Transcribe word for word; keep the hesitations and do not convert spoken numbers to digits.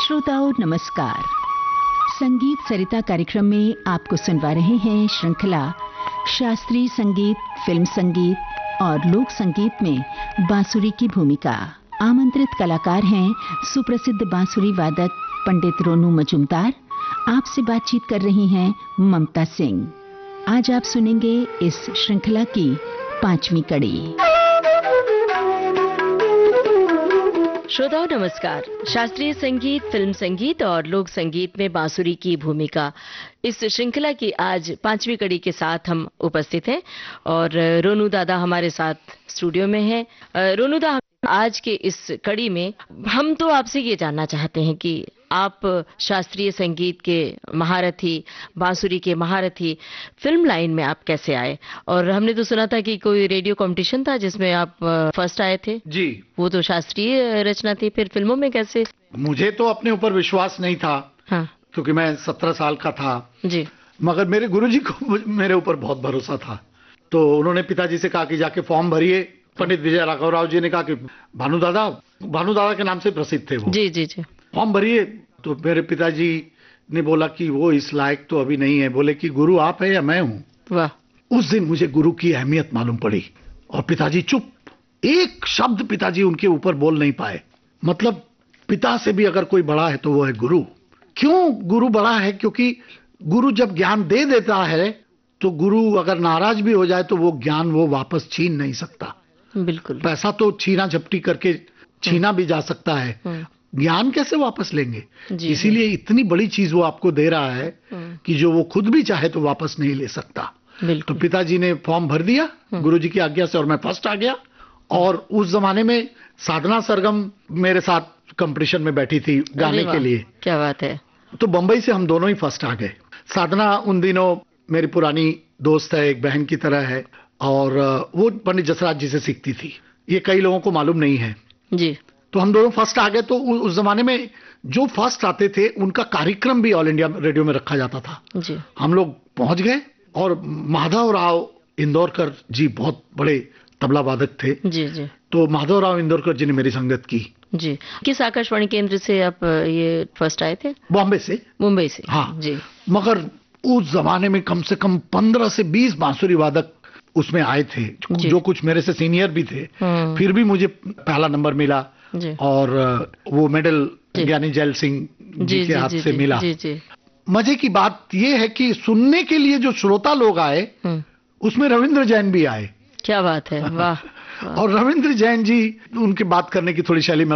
श्रोताओं नमस्कार। संगीत सरिता कार्यक्रम में आपको सुनवा रहे हैं श्रृंखला शास्त्रीय संगीत, फिल्म संगीत और लोक संगीत में बांसुरी की भूमिका। आमंत्रित कलाकार हैं सुप्रसिद्ध बांसुरी वादक पंडित रोनू मजूमदार। आपसे बातचीत कर रही हैं ममता सिंह। आज आप सुनेंगे इस श्रृंखला की पांचवी कड़ी। श्रोताओं नमस्कार। शास्त्रीय संगीत, फिल्म संगीत और लोक संगीत में बांसुरी की भूमिका, इस श्रृंखला की आज पांचवी कड़ी के साथ हम उपस्थित हैं और रोनू दादा हमारे साथ स्टूडियो में हैं। रोनू दा, आज के इस कड़ी में हम तो आपसे ये जानना चाहते हैं कि आप शास्त्रीय संगीत के महारथी, बांसुरी के महारथी, फिल्म लाइन में आप कैसे आए? और हमने तो सुना था कि कोई रेडियो कंपटीशन था जिसमें आप फर्स्ट आए थे। जी, वो तो शास्त्रीय रचना थी, फिर फिल्मों में कैसे? मुझे तो अपने ऊपर विश्वास नहीं था। हाँ, क्योंकि मैं सत्रह साल का था जी। मगर मेरे गुरुजी को मेरे ऊपर बहुत भरोसा था, तो उन्होंने पिताजी से कहा कि जाके फॉर्म भरिए। पंडित विजय राघव राव जी ने कहा कि भानु दादा, भानु दादा के नाम से प्रसिद्ध थे वो, जी जी जी, फॉर्म भरिए। तो मेरे पिताजी ने बोला कि वो इस लायक तो अभी नहीं है, बोले कि गुरु आप है या मैं हूं। वाह। उस दिन मुझे गुरु की अहमियत मालूम पड़ी और पिताजी चुप, एक शब्द पिताजी उनके ऊपर बोल नहीं पाए। मतलब पिता से भी अगर कोई बड़ा है तो वो है गुरु। क्यों गुरु बड़ा है? क्योंकि गुरु जब ज्ञान दे देता है तो गुरु अगर नाराज भी हो जाए तो वो ज्ञान वो वापस छीन नहीं सकता। बिल्कुल। पैसा तो छीना झपटी करके छीना भी जा सकता है, ज्ञान कैसे वापस लेंगे? इसीलिए इतनी बड़ी चीज वो आपको दे रहा है कि जो वो खुद भी चाहे तो वापस नहीं ले सकता। तो पिताजी ने फॉर्म भर दिया गुरुजी की आज्ञा से और मैं फर्स्ट आ गया। और उस जमाने में साधना सरगम मेरे साथ कंपटीशन में बैठी थी गाने के लिए। क्या बात है। तो बंबई से हम दोनों ही फर्स्ट आ गए। साधना उन दिनों मेरी पुरानी दोस्त है, एक बहन की तरह है, और वो पंडित जसराज जी से सीखती थी। ये कई लोगों को मालूम नहीं है जी। तो हम दोनों फर्स्ट आ गए। तो उस जमाने में जो फर्स्ट आते थे उनका कार्यक्रम भी ऑल इंडिया रेडियो में रखा जाता था जी। हम लोग पहुंच गए और माधव राव इंदौरकर जी बहुत बड़े तबला वादक थे। जी जी। तो माधव राव इंदौरकर जी ने मेरी संगत की। जी। किस आकाशवाणी केंद्र से आप ये फर्स्ट आए थे? बॉम्बे से। मुंबई से। हाँ जी। मगर उस जमाने में कम से कम पंद्रह से बीस बांसुरी वादक उसमें आए थे, जो कुछ मेरे से सीनियर भी थे। फिर भी मुझे पहला नंबर मिला और वो मेडल ज्ञानी जैल सिंह जी, जी के हाथ जी, से जी, मिला। जी, जी। मजे की बात ये है कि सुनने के लिए जो श्रोता लोग आए उसमें रविंद्र जैन भी आए। क्या बात है। वाह। और रविंद्र जैन जी, उनके बात करने की थोड़ी शैली